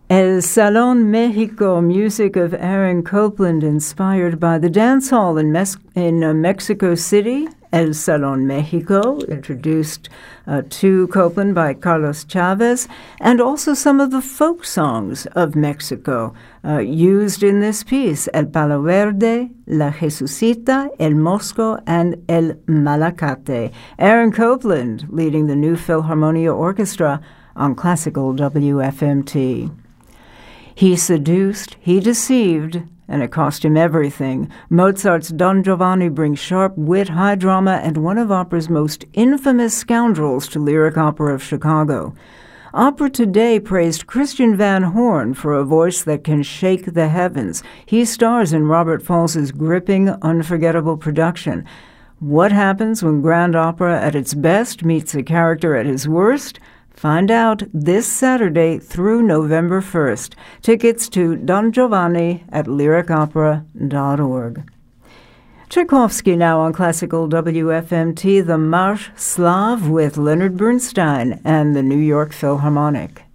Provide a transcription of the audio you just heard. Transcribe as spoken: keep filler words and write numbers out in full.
El Salon Mexico, music of Aaron Copland, inspired by the dance hall in, Mes- in uh, Mexico City. El Salon Mexico, introduced uh, to Copland by Carlos Chavez, and also some of the folk songs of Mexico uh, used in this piece: El Palo Verde, La Jesucita, El Mosco, and El Malacate. Aaron Copland leading the New Philharmonia Orchestra on Classical W F M T. He seduced, he deceived, and it cost him everything. Mozart's Don Giovanni brings sharp wit, high drama, and one of opera's most infamous scoundrels to Lyric Opera of Chicago. Opera Today praised Christian Van Horn for a voice that can shake the heavens. He stars in Robert Falls's gripping, unforgettable production. What happens when grand opera at its best meets a character at his worst? Find out this Saturday through November first. Tickets to Don Giovanni at lyric opera dot org. Tchaikovsky now on Classical W F M T, the Marsch Slav with Leonard Bernstein and the New York Philharmonic.